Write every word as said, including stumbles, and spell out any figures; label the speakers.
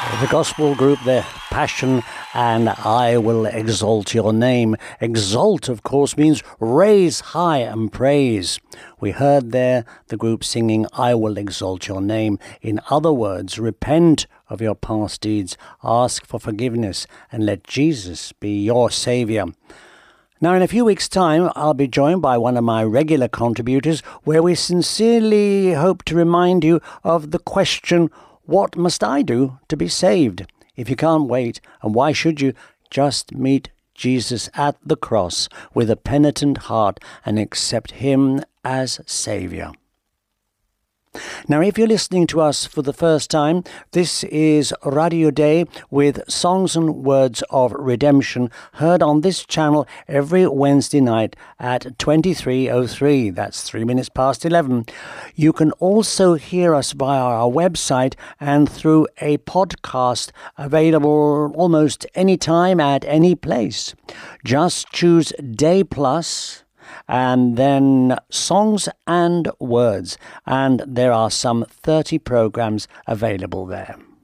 Speaker 1: The gospel group, their Passion, and I Will Exalt Your Name. Exalt, of course, means raise high and praise. We heard there the group singing I Will Exalt Your Name. In other words, repent of your past deeds, ask for forgiveness, and let Jesus be your Saviour. Now, in a few weeks' time, I'll be joined by one of my regular contributors, where we sincerely hope to remind you of the question, what must I do to be saved? If you can't wait, and why should you, just meet Jesus at the cross with a penitent heart and accept him as Saviour. Now, if you're listening to us for the first time, this is Radio Day with Songs and Words of Redemption, heard on this channel every Wednesday night at twenty-three oh three. That's three minutes past eleven. You can also hear us via our website and through a podcast available almost any time at any place. Just choose Day Plus and then Songs and Words, and there are some thirty programs available there.